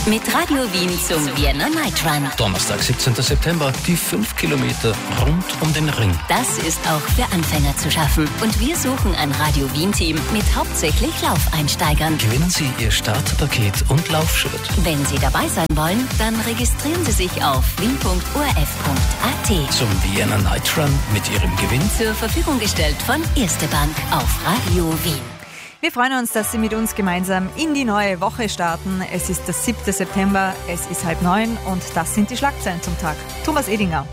Mit Radio Wien zum Vienna Night Run. Donnerstag, 17. September, die 5 Kilometer rund um den Ring. Das ist auch für Anfänger zu schaffen. Und wir suchen ein Radio Wien-Team mit hauptsächlich Laufeinsteigern. Gewinnen Sie Ihr Starterpaket und Laufshirt. Wenn Sie dabei sein wollen, dann registrieren Sie sich auf wien.orf.at. Zum Vienna Night Run mit Ihrem Gewinn. Zur Verfügung gestellt von Erste Bank auf Radio Wien. Wir freuen uns, dass Sie mit uns gemeinsam in die neue Woche starten. Es ist der 7. September, es ist 8:30 und das sind die Schlagzeilen zum Tag. Thomas Edinger.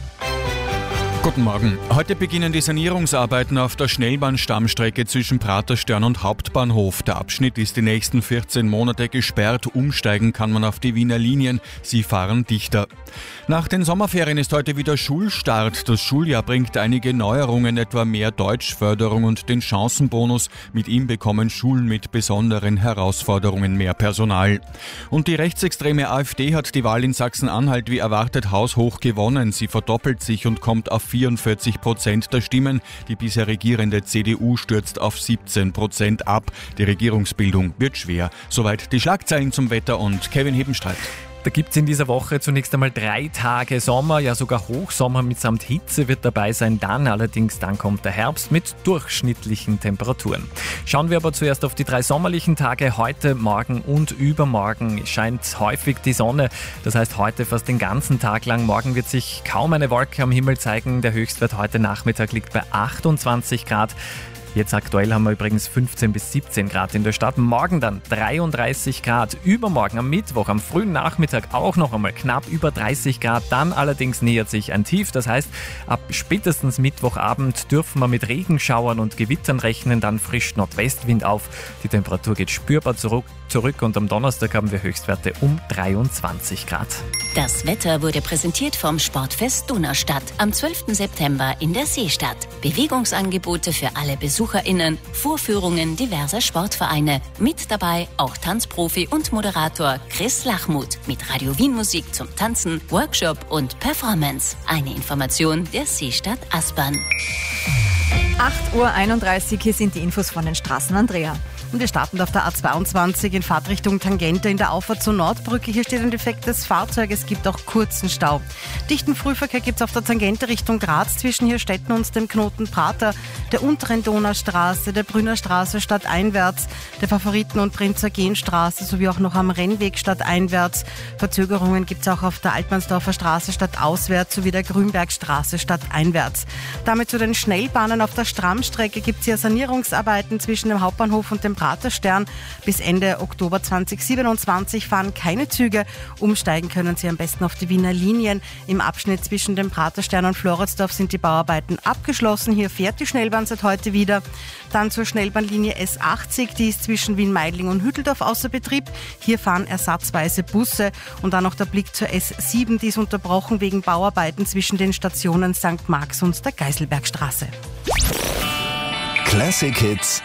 Guten Morgen. Heute beginnen die Sanierungsarbeiten auf der Schnellbahnstammstrecke zwischen Praterstern und Hauptbahnhof. Der Abschnitt ist die nächsten 14 Monate gesperrt. Umsteigen kann man auf die Wiener Linien. Sie fahren dichter. Nach den Sommerferien ist heute wieder Schulstart. Das Schuljahr bringt einige Neuerungen, etwa mehr Deutschförderung und den Chancenbonus. Mit ihm bekommen Schulen mit besonderen Herausforderungen mehr Personal. Und die rechtsextreme AfD hat die Wahl in Sachsen-Anhalt wie erwartet haushoch gewonnen. Sie verdoppelt sich und kommt auf 44% der Stimmen. Die bisher regierende CDU stürzt auf 17% ab. Die Regierungsbildung wird schwer. Soweit die Schlagzeilen zum Wetter und Kevin Hebenstreit. Da gibt es in dieser Woche zunächst einmal 3 Tage Sommer, ja sogar Hochsommer mitsamt Hitze wird dabei sein. Dann kommt der Herbst mit durchschnittlichen Temperaturen. Schauen wir aber zuerst auf die 3 sommerlichen Tage. Heute, morgen und übermorgen scheint häufig die Sonne. Das heißt heute fast den ganzen Tag lang. Morgen wird sich kaum eine Wolke am Himmel zeigen. Der Höchstwert heute Nachmittag liegt bei 28 Grad. Jetzt aktuell haben wir übrigens 15 bis 17 Grad in der Stadt. Morgen dann 33 Grad. Übermorgen am Mittwoch, am frühen Nachmittag auch noch einmal knapp über 30 Grad. Dann allerdings nähert sich ein Tief. Das heißt, ab spätestens Mittwochabend dürfen wir mit Regenschauern und Gewittern rechnen. Dann frischt Nordwestwind auf. Die Temperatur geht spürbar zurück und am Donnerstag haben wir Höchstwerte um 23 Grad. Das Wetter wurde präsentiert vom Sportfest Donaustadt am 12. September in der Seestadt. Bewegungsangebote für alle BesucherInnen, Vorführungen diverser Sportvereine. Mit dabei auch Tanzprofi und Moderator Chris Lachmuth mit Radio Wien Musik zum Tanzen, Workshop und Performance. Eine Information der Seestadt Aspern. 8:31 Uhr, hier sind die Infos von den Straßen, Andrea. Und wir starten auf der A22 in Fahrtrichtung Tangente in der Auffahrt zur Nordbrücke. Hier steht ein defektes Fahrzeug, es gibt auch kurzen Stau. Dichten Frühverkehr gibt es auf der Tangente Richtung Graz zwischen Hirstetten und dem Knoten Prater, der unteren Donaustraße, der Brünner Straße stadteinwärts, der Favoriten- und Prinz-Eugen-Straße sowie auch noch am Rennweg stadteinwärts. Verzögerungen gibt es auch auf der Altmannsdorfer Straße stadtauswärts sowie der Grünbergstraße stadteinwärts. Damit zu den Schnellbahnen auf der Strammstrecke gibt es hier Sanierungsarbeiten zwischen dem Hauptbahnhof und dem Praterstern. Bis Ende Oktober 2027 fahren keine Züge. Umsteigen können Sie am besten auf die Wiener Linien. Im Abschnitt zwischen dem Praterstern und Floridsdorf sind die Bauarbeiten abgeschlossen. Hier fährt die Schnellbahn seit heute wieder. Dann zur Schnellbahnlinie S80, die ist zwischen Wien-Meidling und Hütteldorf außer Betrieb. Hier fahren ersatzweise Busse. Und dann noch der Blick zur S7, die ist unterbrochen wegen Bauarbeiten zwischen den Stationen St. Marx und der Geiselbergstraße. Classic Hits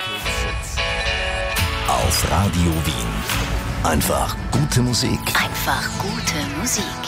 auf Radio Wien. Einfach gute Musik. Einfach gute Musik.